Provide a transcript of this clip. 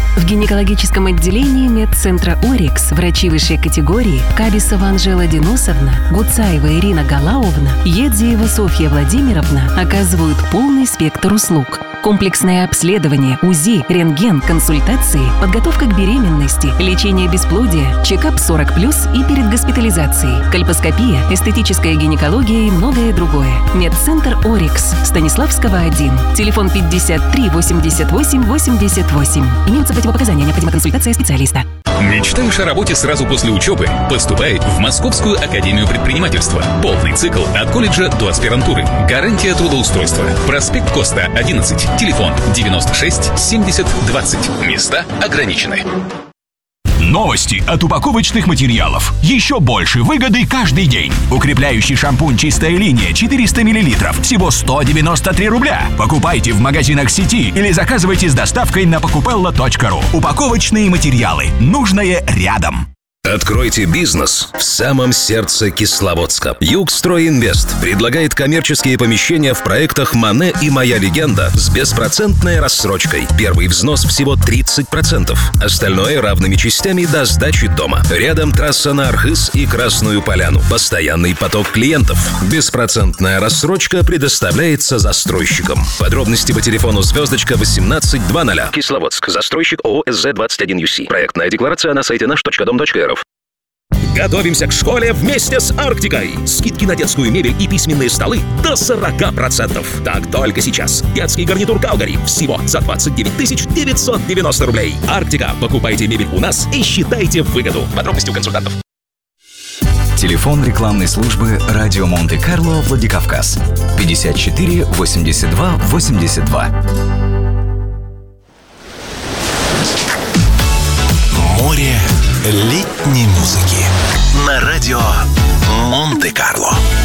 В гинекологическом отделении медцентра «Орикс» врачи высшей категории Кабисова Анжела Денисовна, Гуцаева Ирина Галауовна, Едзиева Софья Владимировна оказывают полный спектр услуг. Комплексное обследование, УЗИ, рентген, консультации, подготовка к беременности, лечение бесплодия, чекап 40+, и перед госпитализацией, кольпоскопия, эстетическая гинекология и многое другое. Медцентр «Орикс», Станиславского, 1. Телефон 53 88 88. Имеются противопоказания, необходима консультация специалиста. Мечтаешь о работе сразу после учебы? Поступай в Московскую академию предпринимательства. Полный цикл от колледжа до аспирантуры. Гарантия трудоустройства. Проспект Коста, 11. Телефон 96 70 20. Места ограничены. Новости от упаковочных материалов. Еще больше выгоды каждый день. Укрепляющий шампунь «Чистая линия» 400 мл. Всего 193 рубля. Покупайте в магазинах сети или заказывайте с доставкой на покупелла.ру. Упаковочные материалы. Нужное рядом. Откройте бизнес в самом сердце Кисловодска. Югстройинвест предлагает коммерческие помещения в проектах «Мане» и «Моя легенда» с беспроцентной рассрочкой. Первый взнос всего 30%. Остальное равными частями до сдачи дома. Рядом трасса на Архыз и Красную Поляну. Постоянный поток клиентов. Беспроцентная рассрочка предоставляется застройщикам. Подробности по телефону звездочка 1820. Кисловодск. Застройщик ООО СЗ-21ЮС. Проектная декларация на сайте наш.дом.рф. Готовимся к школе вместе с Арктикой. Скидки на детскую мебель и письменные столы до 40%. Так только сейчас. Детский гарнитур Калгари всего за 29 990 рублей. Арктика. Покупайте мебель у нас и считайте выгоду. Подробности у консультантов. Телефон рекламной службы «Радио Монте-Карло, Владикавказ» 54 82 82. Море летней музыки на радио Монте-Карло.